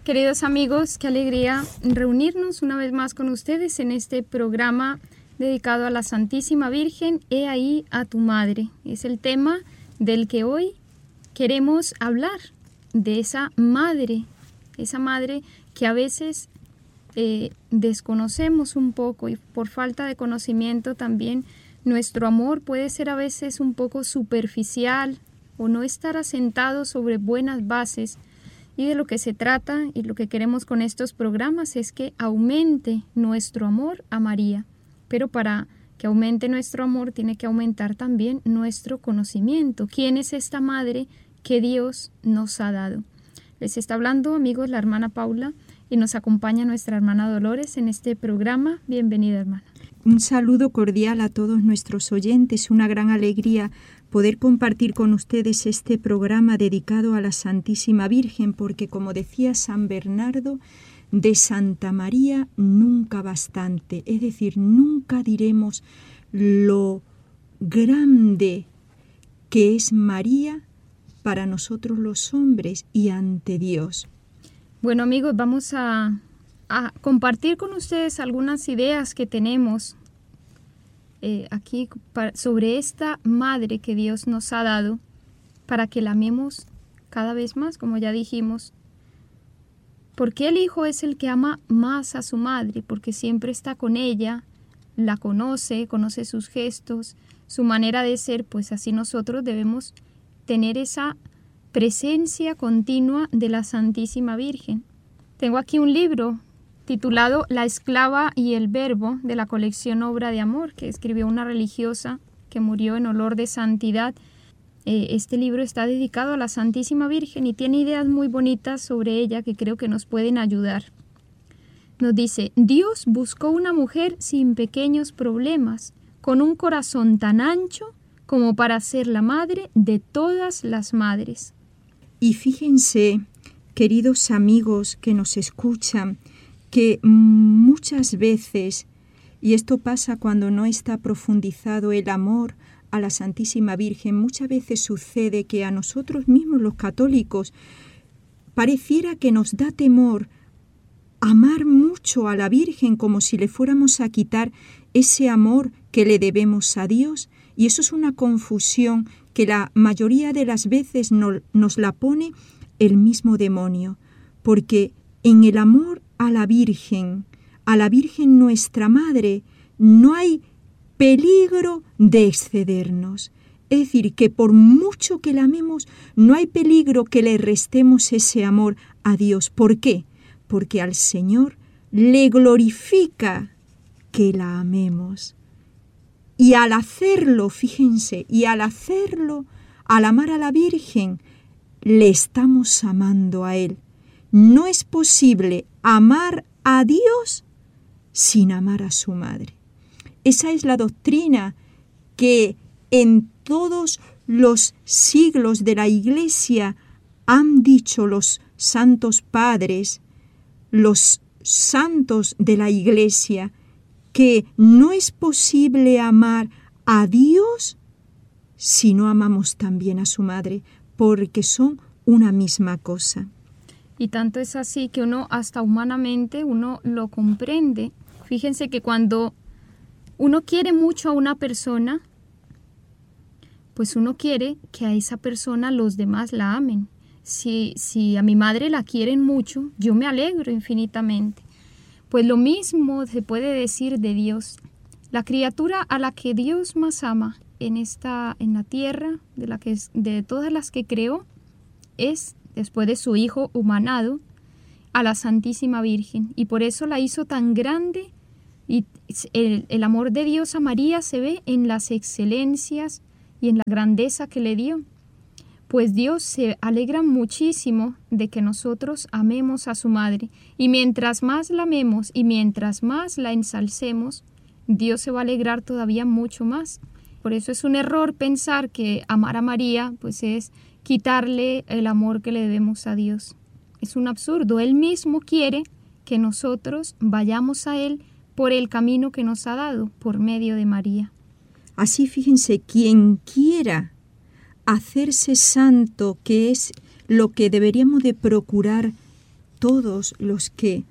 Queridos amigos, qué alegría reunirnos una vez más con ustedes en este programa dedicado a la Santísima Virgen. He ahí a tu Madre. Es el tema del que hoy queremos hablar, de esa madre que a veces desconocemos un poco, y por falta de conocimiento también nuestro amor puede ser a veces un poco superficial o no estar asentado sobre buenas bases. Y de lo que se trata y lo que queremos con estos programas es que aumente nuestro amor a María. Pero para que aumente nuestro amor tiene que aumentar también nuestro conocimiento. ¿Quién es esta madre que Dios nos ha dado? Les está hablando, amigos, la hermana Paula, y nos acompaña nuestra hermana Dolores en este programa. Bienvenida, hermana. Un saludo cordial a todos nuestros oyentes, una gran alegría poder compartir con ustedes este programa dedicado a la Santísima Virgen, porque como decía San Bernardo, de Santa María nunca bastante, es decir, nunca diremos lo grande que es María para nosotros los hombres y ante Dios. Bueno, amigos, vamos a compartir con ustedes algunas ideas que tenemos aquí sobre esta madre que Dios nos ha dado para que la amemos cada vez más, como ya dijimos. Porque el hijo es el que ama más a su madre, porque siempre está con ella, la conoce sus gestos, su manera de ser, pues así nosotros debemos tener esa presencia continua de la Santísima Virgen. Tengo aquí un libro titulado La esclava y el verbo, de la colección Obra de Amor, que escribió una religiosa que murió en olor de santidad. Este libro está dedicado a la Santísima Virgen y tiene ideas muy bonitas sobre ella que creo que nos pueden ayudar. Nos dice: Dios buscó una mujer sin pequeños problemas, con un corazón tan ancho como para ser la madre de todas las madres. Y fíjense, queridos amigos que nos escuchan, que muchas veces, y esto pasa cuando no está profundizado el amor a la Santísima Virgen, muchas veces sucede que a nosotros mismos los católicos pareciera que nos da temor amar mucho a la Virgen, como si le fuéramos a quitar ese amor que le debemos a Dios, y eso es una confusión que la mayoría de las veces nos la pone el mismo demonio, porque en el amor a la Virgen nuestra Madre, no hay peligro de excedernos. Es decir, que por mucho que la amemos, no hay peligro que le restemos ese amor a Dios. ¿Por qué? Porque al Señor le glorifica que la amemos. Y al hacerlo, fíjense, al amar a la Virgen, le estamos amando a Él. No es posible amar a Dios sin amar a su Madre. Esa es la doctrina que en todos los siglos de la Iglesia han dicho los santos padres, los santos de la Iglesia, que no es posible amar a Dios si no amamos también a su Madre, porque son una misma cosa. Y tanto es así que uno hasta humanamente uno lo comprende. Fíjense que cuando uno quiere mucho a una persona, pues uno quiere que a esa persona los demás la amen. Si a mi madre la quieren mucho, yo me alegro infinitamente. Pues lo mismo se puede decir de Dios. La criatura a la que Dios más ama en la tierra, de todas las que creó, es, después de su Hijo humanado, a la Santísima Virgen. Y por eso la hizo tan grande. Y el amor de Dios a María se ve en las excelencias y en la grandeza que le dio. Pues Dios se alegra muchísimo de que nosotros amemos a su Madre. Y mientras más la amemos y mientras más la ensalcemos, Dios se va a alegrar todavía mucho más. Por eso es un error pensar que amar a María pues es quitarle el amor que le debemos a Dios. Es un absurdo. Él mismo quiere que nosotros vayamos a Él por el camino que nos ha dado, por medio de María. Así, fíjense, quien quiera hacerse santo, que es lo que deberíamos de procurar todos los que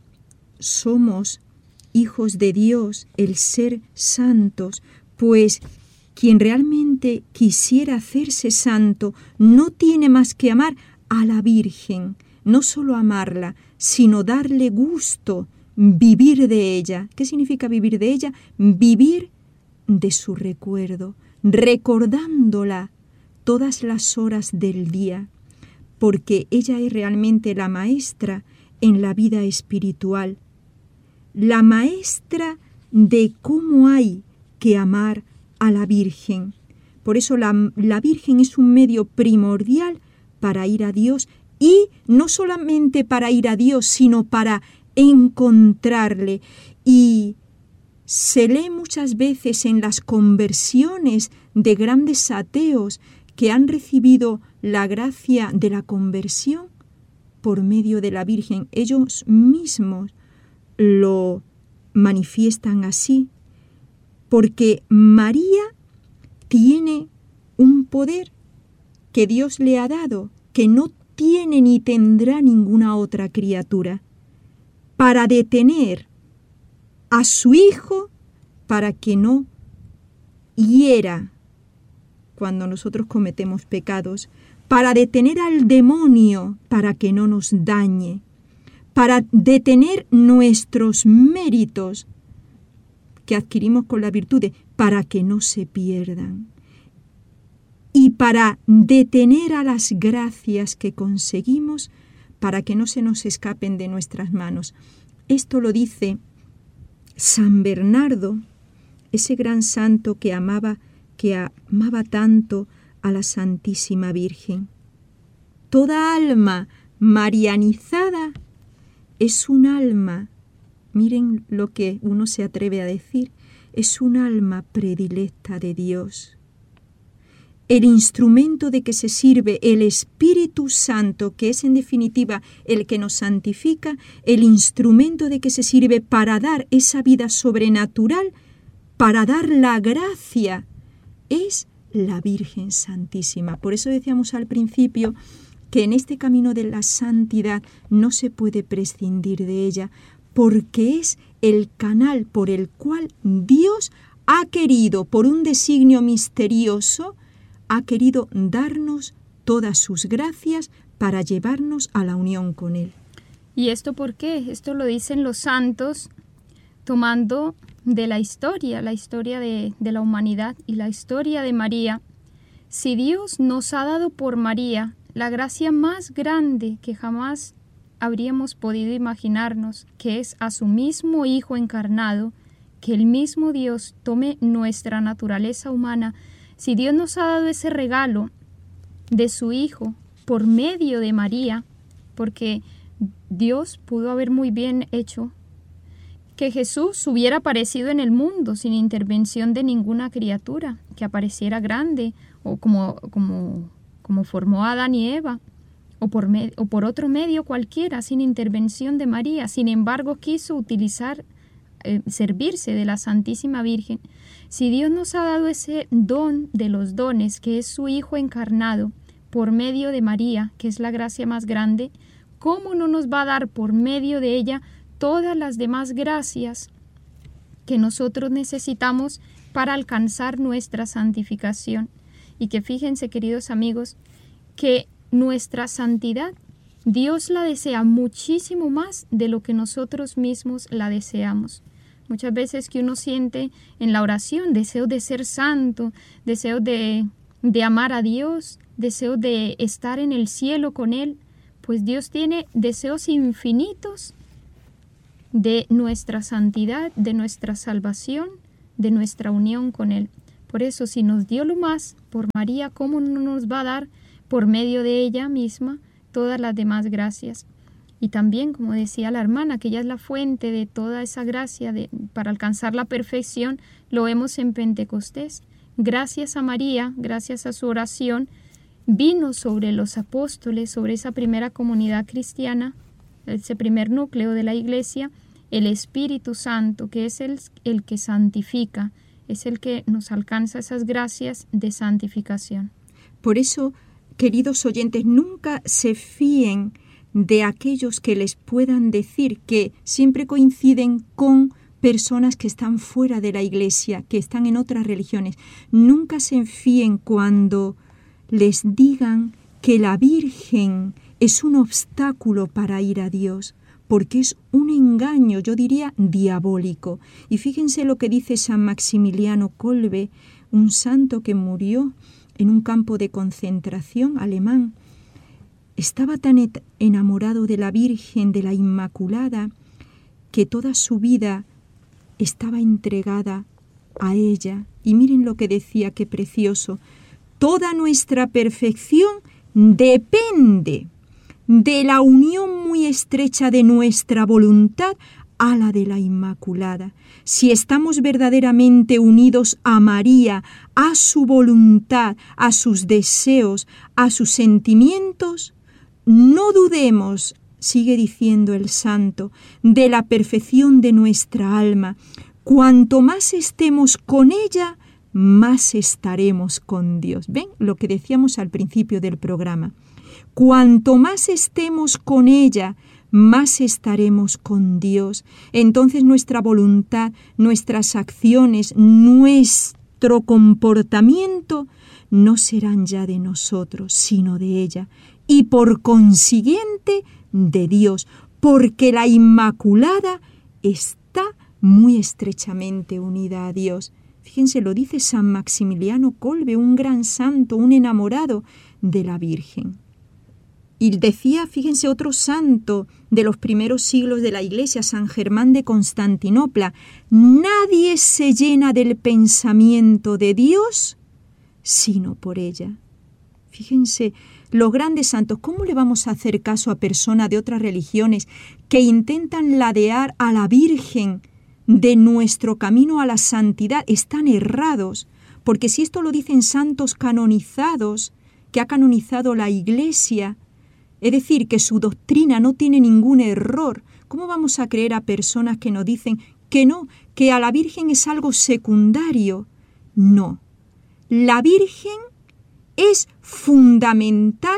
somos hijos de Dios, el ser santos, pues quien realmente quisiera hacerse santo no tiene más que amar a la Virgen, no solo amarla, sino darle gusto, vivir de ella. ¿Qué significa vivir de ella? Vivir de su recuerdo, recordándola todas las horas del día, porque ella es realmente la maestra en la vida espiritual, la maestra de cómo hay que amar a la Virgen. Por eso la Virgen es un medio primordial para ir a Dios, y no solamente para ir a Dios, sino para encontrarle. Y se lee muchas veces en las conversiones de grandes ateos que han recibido la gracia de la conversión por medio de la Virgen. Ellos mismos lo manifiestan así, porque María tiene un poder que Dios le ha dado, que no tiene ni tendrá ninguna otra criatura, para detener a su Hijo para que no hiera cuando nosotros cometemos pecados, para detener al demonio para que no nos dañe, para detener nuestros méritos que adquirimos con la virtud, para que no se pierdan, y para detener a las gracias que conseguimos para que no se nos escapen de nuestras manos. Esto lo dice San Bernardo, ese gran santo que amaba tanto a la Santísima Virgen. Toda alma marianizada es un alma, miren lo que uno se atreve a decir, es un alma predilecta de Dios. El instrumento de que se sirve el Espíritu Santo, que es en definitiva el que nos santifica, el instrumento de que se sirve para dar esa vida sobrenatural, para dar la gracia, es la Virgen Santísima. Por eso decíamos al principio que en este camino de la santidad no se puede prescindir de ella, porque es el canal por el cual Dios ha querido, por un designio misterioso, ha querido darnos todas sus gracias para llevarnos a la unión con Él. ¿Y esto por qué? Esto lo dicen los santos tomando de la historia de la humanidad y la historia de María. Si Dios nos ha dado por María la gracia más grande que jamás habríamos podido imaginarnos, que es a su mismo Hijo encarnado, que el mismo Dios tome nuestra naturaleza humana, si Dios nos ha dado ese regalo de su Hijo por medio de María, porque Dios pudo haber muy bien hecho que Jesús hubiera aparecido en el mundo sin intervención de ninguna criatura, que apareciera grande, o como formó a Adán y Eva, o por otro medio cualquiera, sin intervención de María. Sin embargo, quiso servirse de la Santísima Virgen. Si Dios nos ha dado ese don de los dones, que es su Hijo encarnado, por medio de María, que es la gracia más grande, ¿cómo no nos va a dar por medio de ella todas las demás gracias que nosotros necesitamos para alcanzar nuestra santificación? Y que fíjense, queridos amigos, que nuestra santidad Dios la desea muchísimo más de lo que nosotros mismos la deseamos. Muchas veces que uno siente en la oración deseo de ser santo, deseo de amar a Dios, deseo de estar en el cielo con Él, pues Dios tiene deseos infinitos de nuestra santidad, de nuestra salvación, de nuestra unión con Él. Por eso, si nos dio lo más por María, ¿cómo no nos va a dar por medio de ella misma todas las demás gracias? Y también, como decía la hermana, que ella es la fuente de toda esa gracia para alcanzar la perfección, lo vemos en Pentecostés. Gracias a María, gracias a su oración, vino sobre los apóstoles, sobre esa primera comunidad cristiana, ese primer núcleo de la Iglesia, el Espíritu Santo, que es el que santifica, es el que nos alcanza esas gracias de santificación. Por eso, queridos oyentes, nunca se fíen de aquellos que les puedan decir, que siempre coinciden con personas que están fuera de la Iglesia, que están en otras religiones. Nunca se fíen cuando les digan que la Virgen es un obstáculo para ir a Dios, porque es un engaño, yo diría, diabólico. Y fíjense lo que dice San Maximiliano Kolbe, un santo que murió en un campo de concentración alemán. Estaba tan enamorado de la Virgen, de la Inmaculada, que toda su vida estaba entregada a ella. Y miren lo que decía, qué precioso. Toda nuestra perfección depende de la unión muy estrecha de nuestra voluntad a la de la Inmaculada. Si estamos verdaderamente unidos a María, a su voluntad, a sus deseos, a sus sentimientos, no dudemos, sigue diciendo el santo, de la perfección de nuestra alma. Cuanto más estemos con ella, más estaremos con Dios. ¿Ven lo que decíamos al principio del programa? Cuanto más estemos con ella, más estaremos con Dios. Entonces nuestra voluntad, nuestras acciones, nuestro comportamiento no serán ya de nosotros, sino de ella. Y por consiguiente, de Dios, porque la Inmaculada está muy estrechamente unida a Dios. Fíjense, lo dice San Maximiliano Kolbe, un gran santo, un enamorado de la Virgen. Y decía, fíjense, otro santo de los primeros siglos de la Iglesia, San Germán de Constantinopla, nadie se llena del pensamiento de Dios sino por ella. Fíjense, los grandes santos, ¿cómo le vamos a hacer caso a personas de otras religiones que intentan ladear a la Virgen de nuestro camino a la santidad? Están errados, porque si esto lo dicen santos canonizados, que ha canonizado la Iglesia, es decir, que su doctrina no tiene ningún error, ¿cómo vamos a creer a personas que nos dicen que no, que a la Virgen es algo secundario? No, la Virgen es fundamental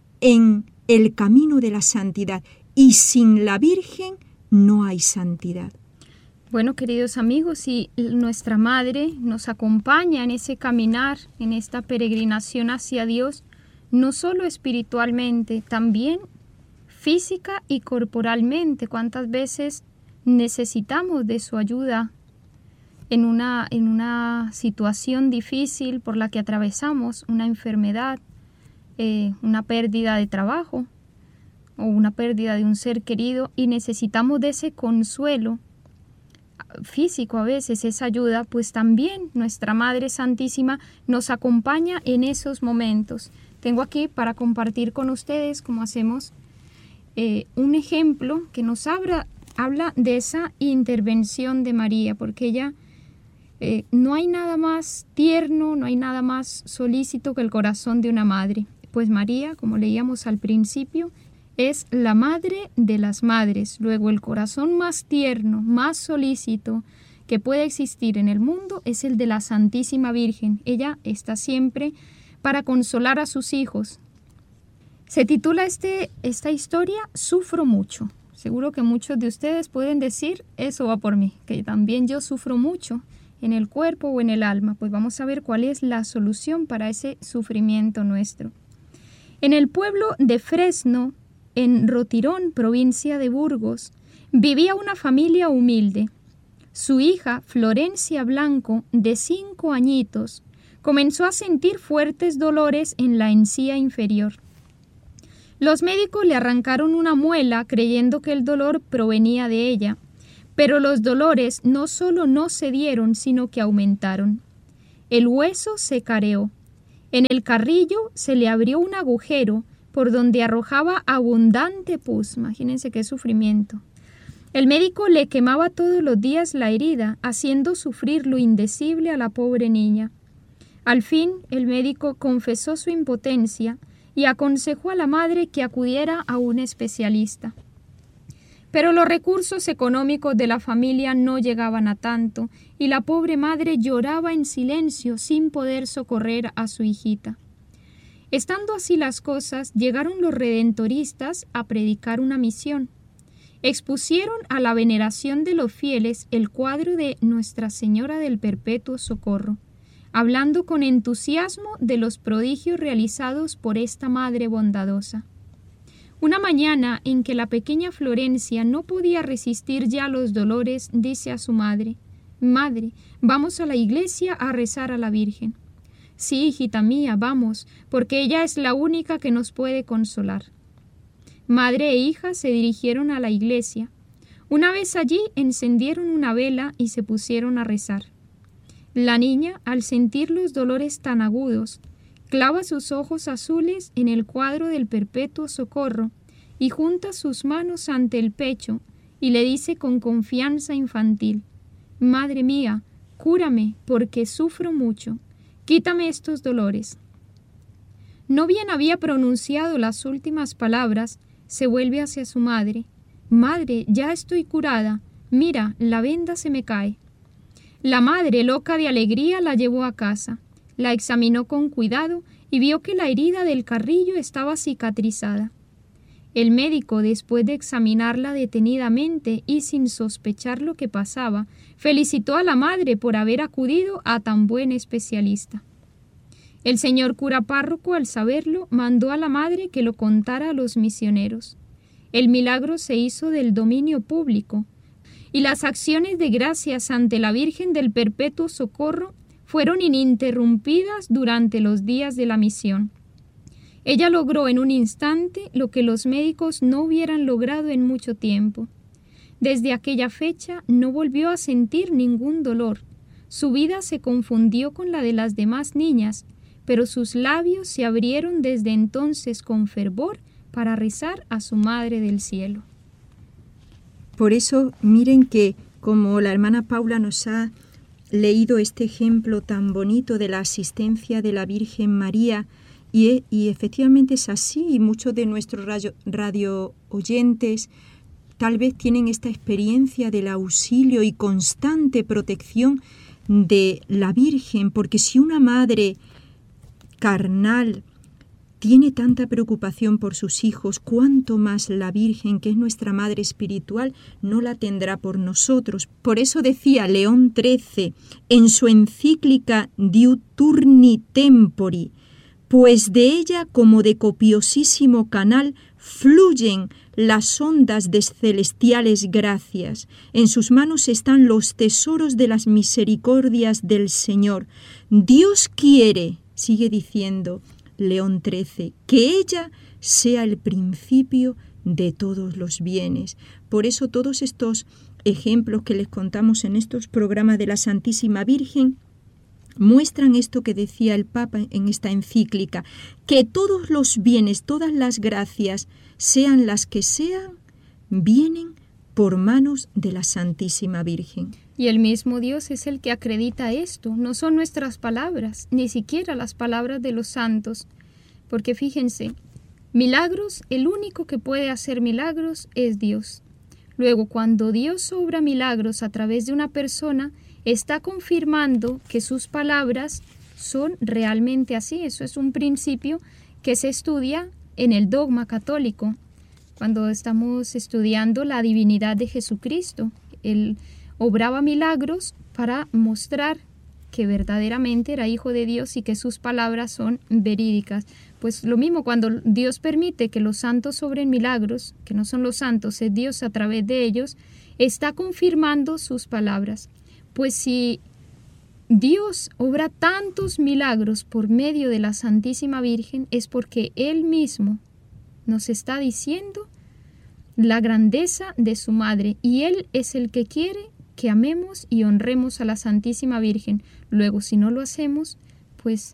en el camino de la santidad y sin la Virgen no hay santidad. Bueno, queridos amigos, si nuestra Madre nos acompaña en ese caminar, en esta peregrinación hacia Dios, no solo espiritualmente, también física y corporalmente. ¿Cuántas veces necesitamos de su ayuda en una situación difícil por la que atravesamos, una enfermedad, una pérdida de trabajo o una pérdida de un ser querido, y necesitamos de ese consuelo físico a veces, esa ayuda? Pues también nuestra Madre Santísima nos acompaña en esos momentos. Tengo aquí para compartir con ustedes, como hacemos, un ejemplo que nos habla de esa intervención de María, porque ella no hay nada más tierno, no hay nada más solícito que el corazón de una madre. Pues María, como leíamos al principio, es la madre de las madres. Luego, el corazón más tierno, más solícito que puede existir en el mundo es el de la Santísima Virgen. Ella está siempre para consolar a sus hijos. Se titula esta historia Sufro mucho. Seguro que muchos de ustedes pueden decir, eso va por mí, que también yo sufro mucho en el cuerpo o en el alma. Pues vamos a ver cuál es la solución para ese sufrimiento nuestro. En el pueblo de Fresno, en Rotirón, provincia de Burgos, vivía una familia humilde. Su hija, Florencia Blanco, de 5 añitos, comenzó a sentir fuertes dolores en la encía inferior. Los médicos le arrancaron una muela creyendo que el dolor provenía de ella, pero los dolores no solo no cedieron, sino que aumentaron. El hueso se careó. En el carrillo se le abrió un agujero por donde arrojaba abundante pus. Imagínense qué sufrimiento. El médico le quemaba todos los días la herida, haciendo sufrir lo indecible a la pobre niña. Al fin, el médico confesó su impotencia y aconsejó a la madre que acudiera a un especialista. Pero los recursos económicos de la familia no llegaban a tanto, y la pobre madre lloraba en silencio sin poder socorrer a su hijita. Estando así las cosas, llegaron los redentoristas a predicar una misión. Expusieron a la veneración de los fieles el cuadro de Nuestra Señora del Perpetuo Socorro, hablando con entusiasmo de los prodigios realizados por esta Madre bondadosa. Una mañana en que la pequeña Florencia no podía resistir ya los dolores, dice a su madre: «Madre, vamos a la iglesia a rezar a la Virgen». «Sí, hijita mía, vamos, porque ella es la única que nos puede consolar». Madre e hija se dirigieron a la iglesia. Una vez allí encendieron una vela y se pusieron a rezar. La niña, al sentir los dolores tan agudos, clava sus ojos azules en el cuadro del Perpetuo Socorro y junta sus manos ante el pecho y le dice con confianza infantil: «Madre mía, cúrame, porque sufro mucho. Quítame estos dolores». No bien había pronunciado las últimas palabras, se vuelve hacia su madre: «Madre, ya estoy curada. Mira, la venda se me cae». La madre, loca de alegría, la llevó a casa. La examinó con cuidado y vio que la herida del carrillo estaba cicatrizada. El médico, después de examinarla detenidamente y sin sospechar lo que pasaba, felicitó a la madre por haber acudido a tan buen especialista. El señor cura párroco, al saberlo, mandó a la madre que lo contara a los misioneros. El milagro se hizo del dominio público, y las acciones de gracias ante la Virgen del Perpetuo Socorro fueron ininterrumpidas durante los días de la misión. Ella logró en un instante lo que los médicos no hubieran logrado en mucho tiempo. Desde aquella fecha no volvió a sentir ningún dolor. Su vida se confundió con la de las demás niñas, pero sus labios se abrieron desde entonces con fervor para rezar a su Madre del Cielo. Por eso, miren que como la hermana Paula nos ha leído este ejemplo tan bonito de la asistencia de la Virgen María, y efectivamente es así, y muchos de nuestros radio oyentes tal vez tienen esta experiencia del auxilio y constante protección de la Virgen, porque si una madre carnal tiene tanta preocupación por sus hijos, cuánto más la Virgen, que es nuestra Madre espiritual, no la tendrá por nosotros. Por eso decía León XIII en su encíclica Diuturni Tempori: «Pues de ella, como de copiosísimo canal, fluyen las ondas de celestiales gracias. En sus manos están los tesoros de las misericordias del Señor. Dios quiere», sigue diciendo León XIII, «que ella sea el principio de todos los bienes». Por eso todos estos ejemplos que les contamos en estos programas de la Santísima Virgen muestran esto que decía el Papa en esta encíclica: que todos los bienes, todas las gracias, sean las que sean, vienen por manos de la Santísima Virgen. Y el mismo Dios es el que acredita esto, no son nuestras palabras, ni siquiera las palabras de los santos. Porque fíjense, milagros, el único que puede hacer milagros es Dios. Luego, cuando Dios obra milagros a través de una persona, está confirmando que sus palabras son realmente así. Eso es un principio que se estudia en el dogma católico, cuando estamos estudiando la divinidad de Jesucristo. Él obraba milagros para mostrar que verdaderamente era Hijo de Dios y que sus palabras son verídicas. Pues lo mismo, cuando Dios permite que los santos obren milagros, que no son los santos, es Dios a través de ellos, está confirmando sus palabras. Pues si Dios obra tantos milagros por medio de la Santísima Virgen, es porque Él mismo nos está diciendo la grandeza de su Madre, y Él es el que quiere que amemos y honremos a la Santísima Virgen. Luego, si no lo hacemos, pues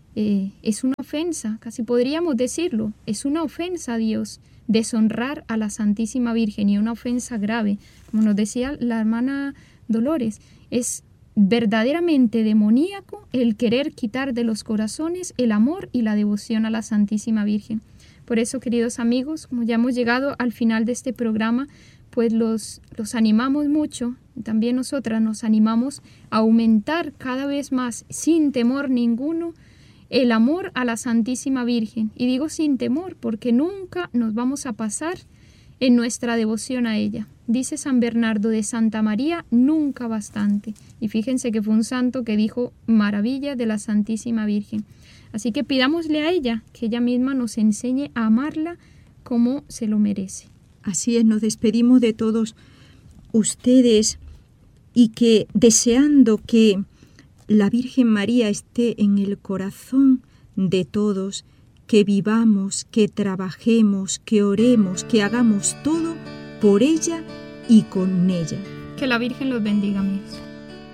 es una ofensa, casi podríamos decirlo, es una ofensa a Dios deshonrar a la Santísima Virgen, y una ofensa grave. Como nos decía la hermana Dolores, es verdaderamente demoníaco el querer quitar de los corazones el amor y la devoción a la Santísima Virgen. Por eso, queridos amigos, como ya hemos llegado al final de este programa, pues los animamos mucho, también nosotras nos animamos a aumentar cada vez más, sin temor ninguno, el amor a la Santísima Virgen. Y digo sin temor, porque nunca nos vamos a pasar en nuestra devoción a ella. Dice San Bernardo de Santa María, nunca bastante. Y fíjense que fue un santo que dijo maravilla de la Santísima Virgen. Así que pidámosle a ella que ella misma nos enseñe a amarla como se lo merece. Así es, nos despedimos de todos ustedes y que deseando que la Virgen María esté en el corazón de todos, que vivamos, que trabajemos, que oremos, que hagamos todo por ella y con ella. Que la Virgen los bendiga, amigos.